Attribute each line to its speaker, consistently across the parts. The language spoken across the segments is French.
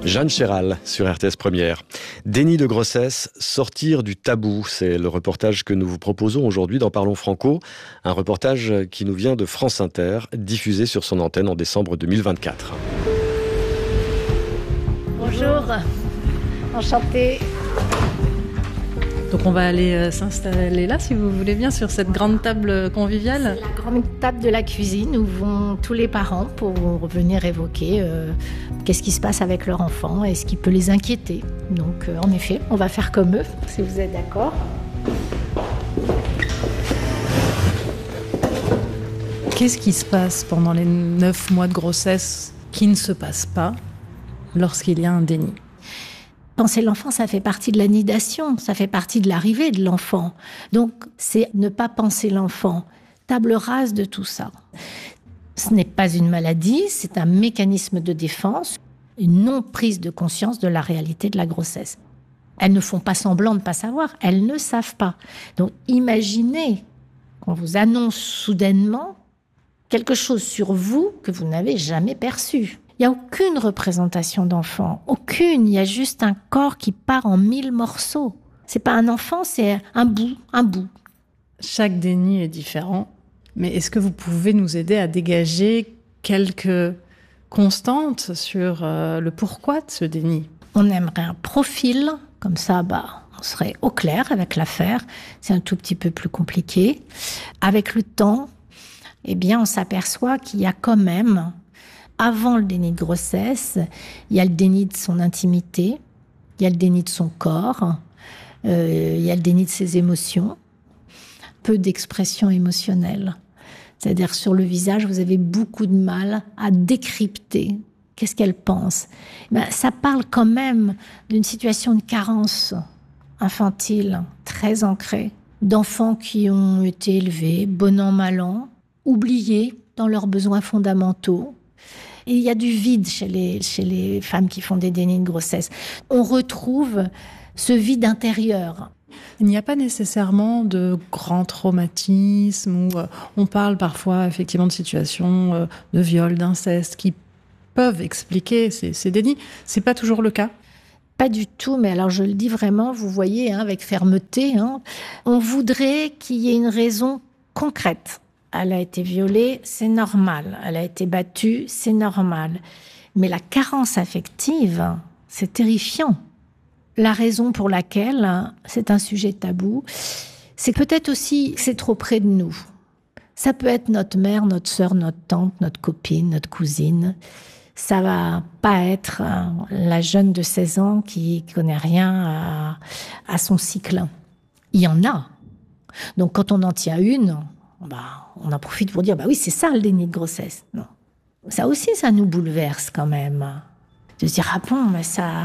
Speaker 1: Jeanne Chéral sur RTS Première. Déni de grossesse, sortir du tabou, c'est le reportage que nous vous proposons aujourd'hui dans Parlons Franco. Un reportage qui nous vient de France Inter, diffusé sur son antenne en décembre 2024.
Speaker 2: Bonjour, enchantée.
Speaker 3: Donc on va aller s'installer là, si vous voulez bien, sur cette grande table conviviale.
Speaker 2: C'est la grande table de la cuisine où vont tous les parents pour venir évoquer qu'est-ce qui se passe avec leur enfant et ce qui peut les inquiéter. Donc en effet, on va faire comme eux, si vous êtes d'accord.
Speaker 3: Qu'est-ce qui se passe pendant les 9 mois de grossesse qui ne se passe pas lorsqu'il y a un déni ?
Speaker 2: Penser l'enfant, ça fait partie de la nidation, ça fait partie de l'arrivée de l'enfant. Donc, c'est ne pas penser l'enfant. Table rase de tout ça. Ce n'est pas une maladie, c'est un mécanisme de défense, une non-prise de conscience de la réalité de la grossesse. Elles ne font pas semblant de ne pas savoir, elles ne savent pas. Donc, imaginez qu'on vous annonce soudainement quelque chose sur vous que vous n'avez jamais perçu. Il n'y a aucune représentation d'enfant, aucune. Il y a juste un corps qui part en 1000 morceaux. C'est pas un enfant, c'est un bout.
Speaker 3: Chaque déni est différent, mais est-ce que vous pouvez nous aider à dégager quelques constantes sur le pourquoi de ce déni ?
Speaker 2: On aimerait un profil, comme ça, on serait au clair avec l'affaire. C'est un tout petit peu plus compliqué. Avec le temps, on s'aperçoit qu'il y a quand même... Avant le déni de grossesse, il y a le déni de son intimité, il y a le déni de son corps, il y a le déni de ses émotions, peu d'expression émotionnelle. C'est-à-dire sur le visage, vous avez beaucoup de mal à décrypter qu'est-ce qu'elle pense. Ça parle quand même d'une situation de carence infantile très ancrée, d'enfants qui ont été élevés, bon an, mal an, oubliés dans leurs besoins fondamentaux. Et il y a du vide chez les femmes qui font des dénis de grossesse. On retrouve ce vide intérieur.
Speaker 3: Il n'y a pas nécessairement de grands traumatismes où on parle parfois effectivement de situations de viol, d'inceste qui peuvent expliquer ces dénis. C'est pas toujours le cas.
Speaker 2: Pas du tout, mais alors je le dis vraiment, vous voyez, avec fermeté, on voudrait qu'il y ait une raison concrète. Elle a été violée, c'est normal. Elle a été battue, c'est normal. Mais la carence affective, c'est terrifiant. La raison pour laquelle c'est un sujet tabou, c'est peut-être aussi que c'est trop près de nous. Ça peut être notre mère, notre sœur, notre tante, notre copine, notre cousine. Ça va pas être la jeune de 16 ans qui connaît rien à son cycle. Il y en a. Donc quand on en tient une... on en profite pour dire, oui, c'est ça le déni de grossesse. Non. Ça aussi, ça nous bouleverse quand même. De se dire, mais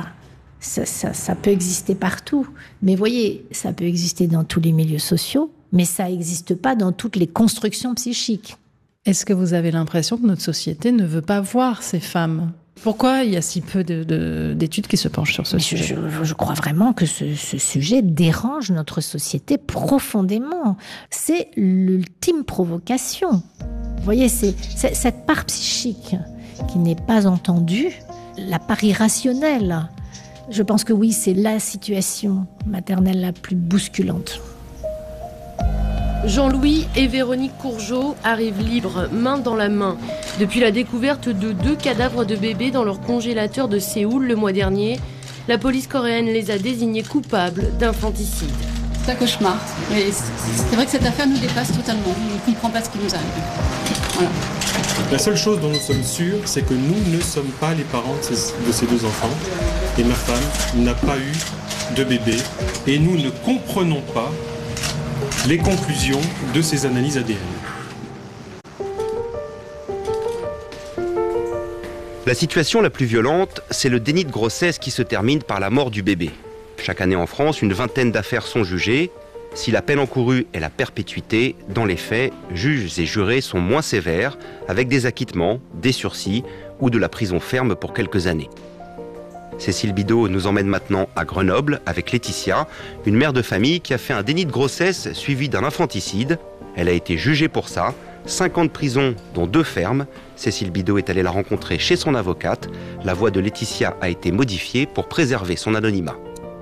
Speaker 2: ça peut exister partout. Mais voyez, ça peut exister dans tous les milieux sociaux, mais ça n'existe pas dans toutes les constructions psychiques.
Speaker 3: Est-ce que vous avez l'impression que notre société ne veut pas voir ces femmes ? Pourquoi il y a si peu d'études qui se penchent sur ce sujet ?
Speaker 2: Je crois vraiment que ce sujet dérange notre société profondément. C'est l'ultime provocation. Vous voyez, c'est cette part psychique qui n'est pas entendue, la part irrationnelle. Je pense que oui, c'est la situation maternelle la plus bousculante.
Speaker 4: Jean-Louis et Véronique Courgeot arrivent libres, main dans la main. Depuis la découverte de 2 cadavres de bébés dans leur congélateur de Séoul le mois dernier, la police coréenne les a désignés coupables d'infanticide.
Speaker 5: C'est un cauchemar. Mais c'est vrai que cette affaire nous dépasse totalement. On ne comprend pas ce qui nous arrive. Voilà.
Speaker 6: La seule chose dont nous sommes sûrs, c'est que nous ne sommes pas les parents de ces 2 enfants. Et ma femme n'a pas eu de bébé. Et nous ne comprenons pas les conclusions de ces analyses ADN.
Speaker 7: La situation la plus violente, c'est le déni de grossesse qui se termine par la mort du bébé. Chaque année en France, une vingtaine d'affaires sont jugées. Si la peine encourue est la perpétuité, dans les faits, juges et jurés sont moins sévères, avec des acquittements, des sursis ou de la prison ferme pour quelques années. Cécile Bidot nous emmène maintenant à Grenoble avec Laetitia, une mère de famille qui a fait un déni de grossesse suivi d'un infanticide. Elle a été jugée pour ça, 5 ans de prison dont 2 fermes. Cécile Bidot est allée la rencontrer chez son avocate. La voix de Laetitia a été modifiée pour préserver son anonymat.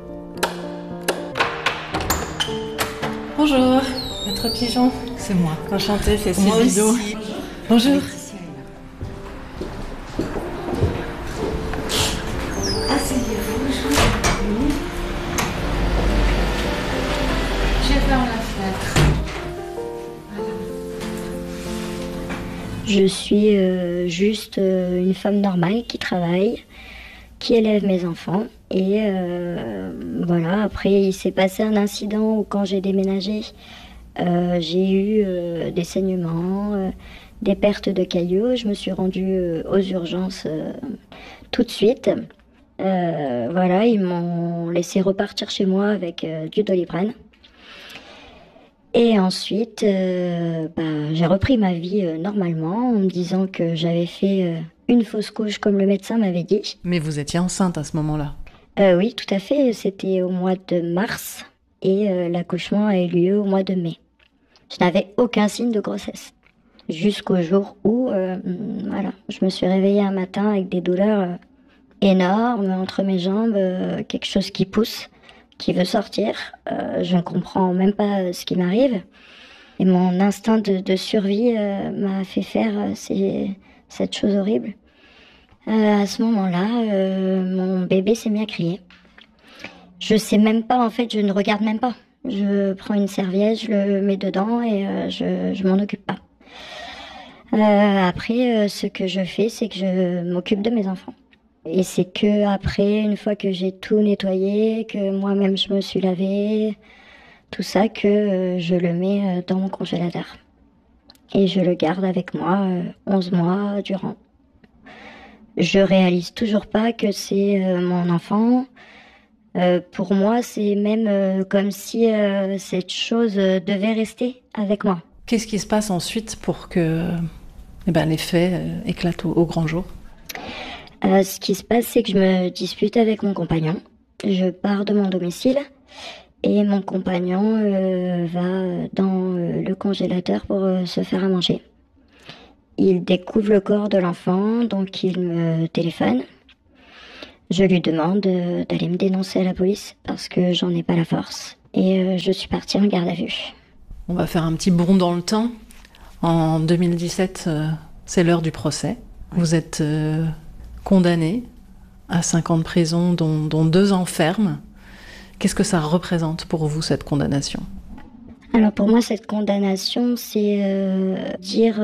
Speaker 3: Bonjour, maître Pigeon.
Speaker 8: C'est moi.
Speaker 3: Enchantée, c'est
Speaker 8: Moi
Speaker 3: Céline Bidot.
Speaker 8: aussi.
Speaker 3: Bonjour.
Speaker 8: Asseyez-vous, je vous en prie. Je ferme la fenêtre.
Speaker 9: Je suis juste une femme normale qui travaille, qui élève mes enfants. Et voilà, après il s'est passé un incident où quand j'ai déménagé, j'ai eu des saignements, des pertes de cailloux. Je me suis rendue aux urgences tout de suite. Voilà, ils m'ont laissé repartir chez moi avec du Doliprane. Et ensuite, j'ai repris ma vie normalement en me disant que j'avais fait une fausse couche comme le médecin m'avait dit.
Speaker 3: Mais vous étiez enceinte à ce moment-là?
Speaker 9: Oui, tout à fait. C'était au mois de mars et l'accouchement a eu lieu au mois de mai. Je n'avais aucun signe de grossesse. Jusqu'au jour où, voilà, je me suis réveillée un matin avec des douleurs énormes entre mes jambes, quelque chose qui pousse, qui veut sortir. Je ne comprends même pas ce qui m'arrive. Et mon instinct de survie m'a fait faire cette chose horrible. À ce moment-là, mon bébé s'est mis à crier. Je sais même pas, en fait, je ne regarde même pas. Je prends une serviette, je le mets dedans et je m'en occupe pas. Après, ce que je fais, c'est que je m'occupe de mes enfants. Et c'est que après, une fois que j'ai tout nettoyé, que moi-même je me suis lavée, tout ça, que je le mets dans mon congélateur. Et je le garde avec moi 11 mois durant. Je réalise toujours pas que c'est mon enfant. Pour moi, c'est même comme si cette chose devait rester avec moi.
Speaker 3: Qu'est-ce qui se passe ensuite pour que les faits éclatent au grand jour?
Speaker 9: Ce qui se passe, c'est que je me dispute avec mon compagnon. Je pars de mon domicile et mon compagnon va dans le congélateur pour se faire à manger. Il découvre le corps de l'enfant, donc il me téléphone. Je lui demande d'aller me dénoncer à la police parce que j'en ai pas la force. Et je suis partie en garde à vue.
Speaker 3: On va faire un petit bond dans le temps. En 2017, c'est l'heure du procès. Vous êtes condamné à 5 ans de prison, dont 2 ans ferme. Qu'est-ce que ça représente pour vous, cette condamnation?
Speaker 9: Alors pour moi, cette condamnation, c'est dire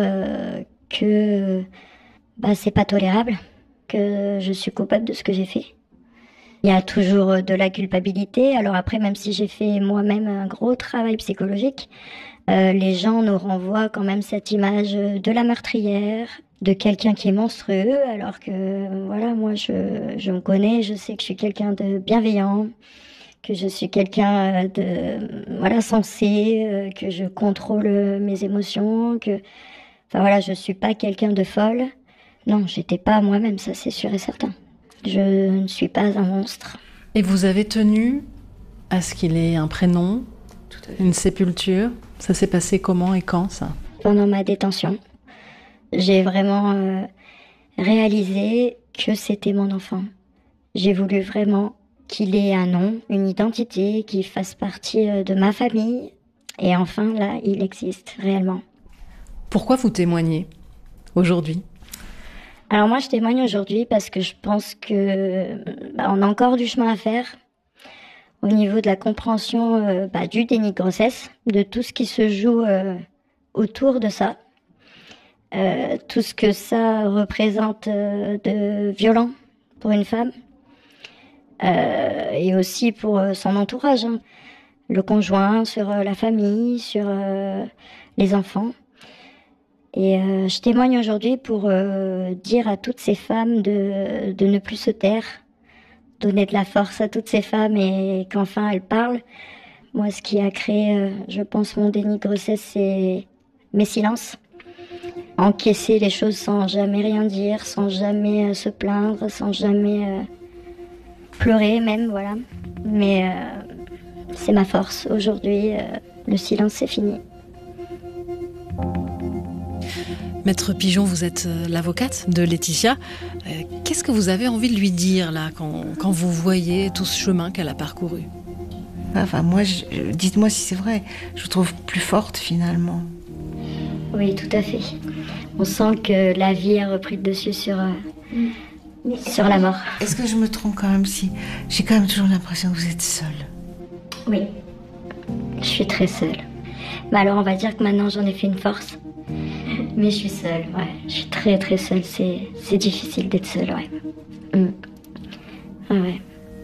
Speaker 9: que c'est pas tolérable, que je suis coupable de ce que j'ai fait. Il y a toujours de la culpabilité. Alors après, même si j'ai fait moi-même un gros travail psychologique, les gens nous renvoient quand même cette image de la meurtrière, de quelqu'un qui est monstrueux, alors que voilà, moi je me connais, je sais que je suis quelqu'un de bienveillant, que je suis quelqu'un de sensé, que je contrôle mes émotions, je suis pas quelqu'un de folle. Non, j'étais pas moi-même, ça c'est sûr et certain. Je ne suis pas un monstre.
Speaker 3: Et vous avez tenu à ce qu'il ait un prénom, une sépulture. Ça s'est passé comment et quand, ça?
Speaker 9: Pendant ma détention, j'ai vraiment réalisé que c'était mon enfant. J'ai voulu vraiment qu'il ait un nom, une identité, qu'il fasse partie de ma famille. Et enfin, là, il existe réellement.
Speaker 3: Pourquoi vous témoignez aujourd'hui?
Speaker 9: Alors moi, je témoigne aujourd'hui parce que je pense que on a encore du chemin à faire au niveau de la compréhension du déni de grossesse, de tout ce qui se joue autour de ça, tout ce que ça représente de violent pour une femme et aussi pour son entourage, hein. Le conjoint, sur la famille, sur les enfants. Et je témoigne aujourd'hui pour dire à toutes ces femmes de ne plus se taire, donner de la force à toutes ces femmes et qu'enfin elles parlent. Moi, ce qui a créé, je pense, mon déni de grossesse, c'est mes silences. Encaisser les choses sans jamais rien dire, sans jamais se plaindre, sans jamais pleurer même, voilà. Mais c'est ma force. Aujourd'hui, le silence, c'est fini.
Speaker 3: Maître Pigeon, vous êtes l'avocate de Laetitia. Qu'est-ce que vous avez envie de lui dire là quand vous voyez tout ce chemin qu'elle a parcouru?
Speaker 10: Enfin, moi, dites-moi si c'est vrai. Je vous trouve plus forte finalement.
Speaker 9: Oui, tout à fait. On sent que la vie a repris le dessus sur la mort.
Speaker 10: Est-ce que je me trompe quand même si j'ai quand même toujours l'impression que vous êtes seule?
Speaker 9: Oui, je suis très seule. Mais alors on va dire que maintenant j'en ai fait une force. Mais je suis seule, ouais. Je suis très très seule. C'est difficile d'être seule, ouais. Ouais.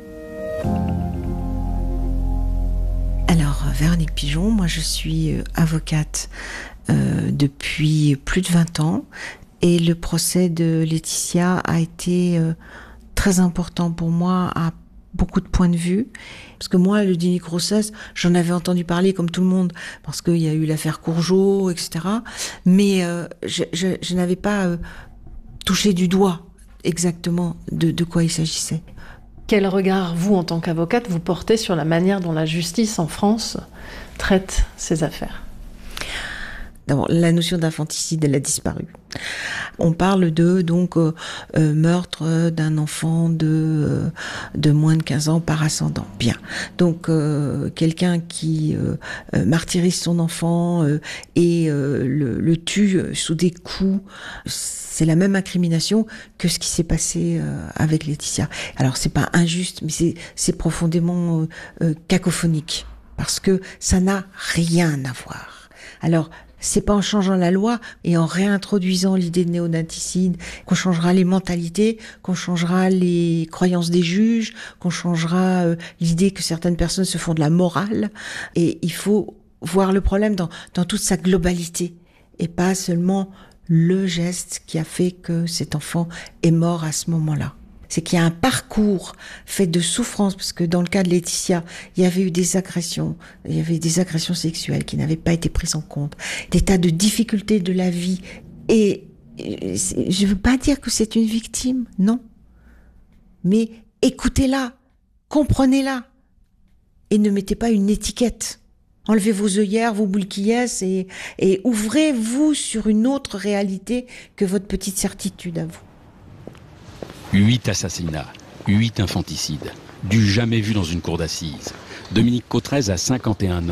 Speaker 10: Alors, Véronique Pigeon, moi je suis avocate depuis plus de 20 ans. Et le procès de Laetitia a été très important pour moi à beaucoup de points de vue. Parce que moi, le déni de grossesse, j'en avais entendu parler comme tout le monde, parce qu'il y a eu l'affaire Courgeot, etc. Mais je n'avais pas touché du doigt exactement de quoi il s'agissait.
Speaker 3: Quel regard, vous, en tant qu'avocate, vous portez sur la manière dont la justice en France traite ces affaires?
Speaker 10: D'abord, la notion d'infanticide, elle a disparu. On parle de meurtre d'un enfant de moins de 15 ans par ascendant. Bien. Donc quelqu'un qui martyrise son enfant et le tue sous des coups, c'est la même incrimination que ce qui s'est passé avec Laetitia. Alors c'est pas injuste, mais c'est profondément cacophonique parce que ça n'a rien à voir. Alors c'est pas en changeant la loi et en réintroduisant l'idée de néonaticide qu'on changera les mentalités, qu'on changera les croyances des juges, qu'on changera l'idée que certaines personnes se font de la morale. Et il faut voir le problème dans toute sa globalité et pas seulement le geste qui a fait que cet enfant est mort à ce moment-là. C'est qu'il y a un parcours fait de souffrance, parce que dans le cas de Laetitia, il y avait eu des agressions sexuelles qui n'avaient pas été prises en compte, des tas de difficultés de la vie. Et je ne veux pas dire que c'est une victime, non. Mais écoutez-la, comprenez-la, et ne mettez pas une étiquette. Enlevez vos œillères, vos boules qui est et ouvrez-vous sur une autre réalité que votre petite certitude à vous.
Speaker 11: 8 assassinats, 8 infanticides, du jamais vu dans une cour d'assises. Dominique Cautrez a 51 ans.